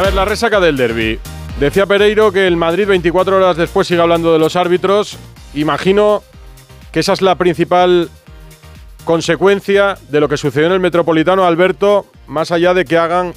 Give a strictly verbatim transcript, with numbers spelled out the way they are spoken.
ver, la resaca del derbi. Decía Pereiro que el Madrid veinticuatro horas después sigue hablando de los árbitros. Imagino que esa es la principal consecuencia de lo que sucedió en el Metropolitano, Alberto, más allá de que hagan